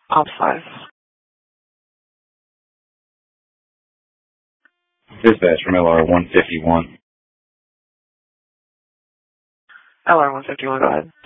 Ops 5. Dispatch from LR 151. LR 151, go ahead.